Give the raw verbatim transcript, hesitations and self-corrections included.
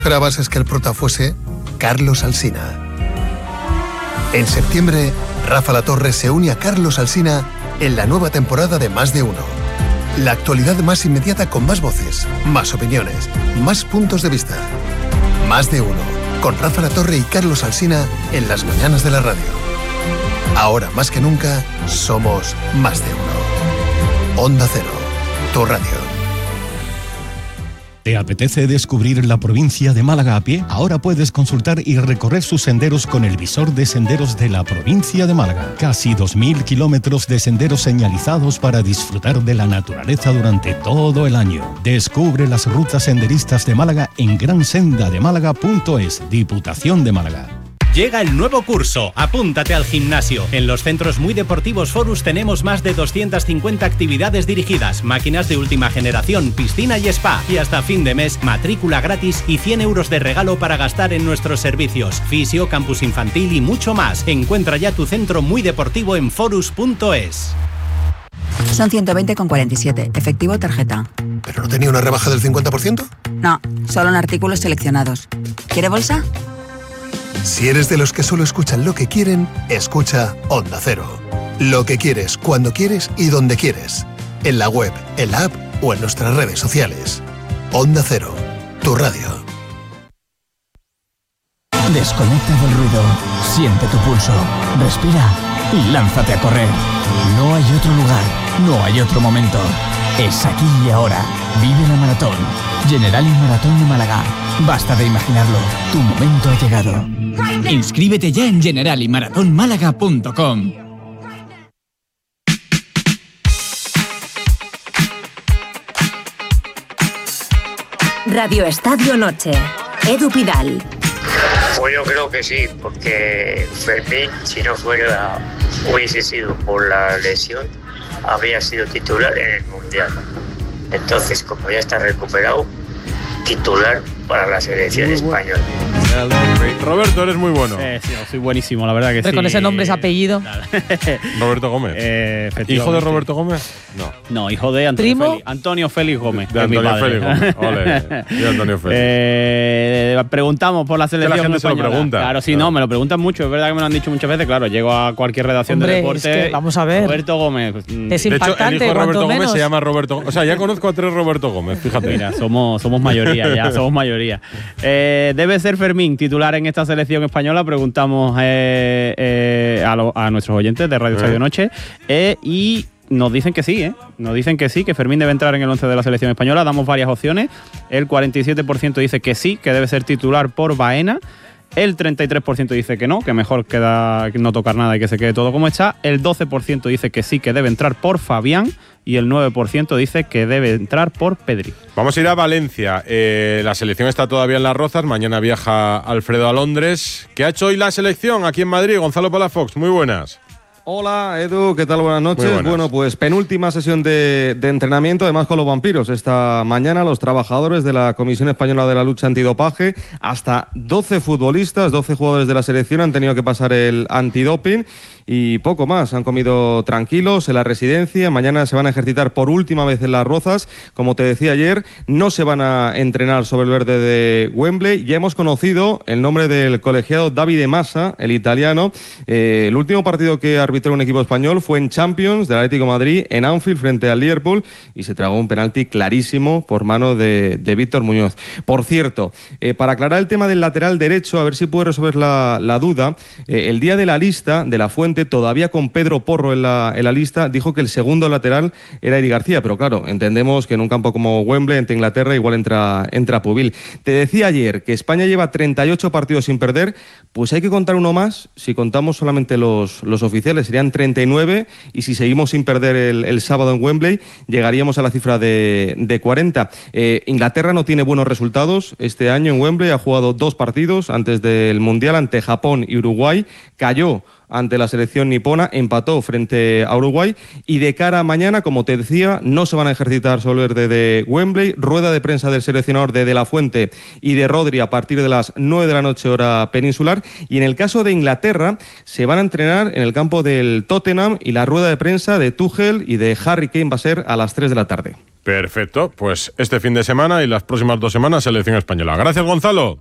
Esperabas es que el prota fuese Carlos Alsina. En septiembre, Rafa Latorre se une a Carlos Alsina en la nueva temporada de Más de Uno. La actualidad más inmediata con más voces, más opiniones, más puntos de vista. Más de Uno, con Rafa Latorre y Carlos Alsina en las mañanas de la radio. Ahora más que nunca, somos Más de Uno. Onda Cero, tu radio. ¿Te apetece descubrir la provincia de Málaga a pie? Ahora puedes consultar y recorrer sus senderos con el visor de senderos de la provincia de Málaga. Casi dos mil kilómetros de senderos señalizados para disfrutar de la naturaleza durante todo el año. Descubre las rutas senderistas de Málaga en gran senda de málaga punto es, Diputación de Málaga. Llega el nuevo curso. Apúntate al gimnasio. En los centros muy deportivos Forus tenemos más de doscientas cincuenta actividades dirigidas, máquinas de última generación, piscina y spa. Y hasta fin de mes, matrícula gratis y cien euros de regalo para gastar en nuestros servicios. Fisio, campus infantil y mucho más. Encuentra ya tu centro muy deportivo en forus punto es. Son ciento veinte con cuarenta y siete. Efectivo tarjeta. ¿Pero no tenía una rebaja del cincuenta por ciento? No, solo en artículos seleccionados. ¿Quiere bolsa? Si eres de los que solo escuchan lo que quieren, escucha Onda Cero. Lo que quieres, cuando quieres y donde quieres. En la web, en la app o en nuestras redes sociales. Onda Cero, tu radio. Desconecta del ruido, siente tu pulso, respira y lánzate a correr. No hay otro lugar, no hay otro momento. Es aquí y ahora. Vive la maratón. Generali Maratón de Málaga. Basta de imaginarlo. Tu momento ha llegado. Inscríbete ya en generali maratón málaga punto com. Radio Estadio Noche. Edu Pidal. Pues yo creo que sí, porque Fermín, si no fuera, hubiese sido por la lesión, habría sido titular en el Mundial. Entonces, como ya está recuperado, titular para la selección española. Roberto, eres muy bueno. Eh, sí, soy buenísimo, la verdad que sí. Con ese nombre, ese apellido. Roberto Gómez. Eh, ¿Hijo de Roberto Gómez? No. No, hijo de Antonio ¿Primo? Félix, Antonio Félix Gómez. De Antonio Félix Gómez. Ole. Y Antonio Félix. Eh, preguntamos por la selección que la gente española. se lo pregunta. Claro, sí, claro. no, me lo preguntan mucho. Es verdad que me lo han dicho muchas veces. Claro, llego a cualquier redacción Hombre, de deporte. es que, vamos a ver. Roberto Gómez. Es De hecho, impactante, el hijo de Roberto cuanto Gómez menos. se llama Roberto Gómez. O sea, ya conozco a tres Roberto Gómez, fíjate. Mira, somos, somos mayoría, ya somos mayoría. Eh, ¿Debe ser Fermín titular en esta selección española? Preguntamos eh, eh, a, lo, a nuestros oyentes de Radio Estadio Noche. Eh, y nos dicen que sí, ¿eh? Nos dicen que sí, que Fermín debe entrar en el once de la selección española. Damos varias opciones. El cuarenta y siete por ciento dice que sí, que debe ser titular por Baena. El treinta y tres por ciento dice que no, que mejor queda no tocar nada y que se quede todo como está. El doce por ciento dice que sí, que debe entrar por Fabián. Y el nueve por ciento dice que debe entrar por Pedri. Vamos a ir a Valencia. Eh, la selección está todavía en Las Rozas. Mañana viaja Alfredo a Londres. ¿Qué ha hecho hoy la selección aquí en Madrid? Gonzalo Palafox, muy buenas. Hola Edu, ¿qué tal? Buenas noches. Buenas. Bueno, pues penúltima sesión de, de entrenamiento, además con los vampiros. Esta mañana los trabajadores de la Comisión Española de la Lucha Antidopaje, hasta doce futbolistas, doce jugadores de la selección han tenido que pasar el antidoping y poco más. Han comido tranquilos en la residencia. Mañana se van a ejercitar por última vez en Las Rozas. Como te decía ayer, no se van a entrenar sobre el verde de Wembley. Ya hemos conocido el nombre del colegiado Davide Massa, el italiano. Eh, el último partido que arbitró un equipo español fue en Champions del Atlético de Madrid en Anfield frente al Liverpool y se tragó un penalti clarísimo por mano de, de Víctor Muñoz. Por cierto, eh, para aclarar el tema del lateral derecho, a ver si puede resolver la, la duda, eh, el día de la lista de La Fuente, todavía con Pedro Porro en la, en la lista, dijo que el segundo lateral era Eric García, pero claro, entendemos que en un campo como Wembley, ante Inglaterra, igual entra, entra Pubil. Te decía ayer que España lleva treinta y ocho partidos sin perder, pues hay que contar uno más, si contamos solamente los, los oficiales, serían treinta y nueve, y si seguimos sin perder el, el sábado en Wembley, llegaríamos a la cifra de, de cuarenta. Eh, Inglaterra no tiene buenos resultados este año en Wembley, ha jugado dos partidos antes del Mundial ante Japón y Uruguay, cayó ante la selección nipona, empató frente a Uruguay. Y de cara a mañana, como te decía, no se van a ejercitar Solverde de Wembley, rueda de prensa del seleccionador de De La Fuente y de Rodri a partir de las nueve de la noche hora peninsular. Y en el caso de Inglaterra, se van a entrenar en el campo del Tottenham y la rueda de prensa de Tuchel y de Harry Kane va a ser a las tres de la tarde. Perfecto, pues este fin de semana y las próximas dos semanas selección española. Gracias, Gonzalo.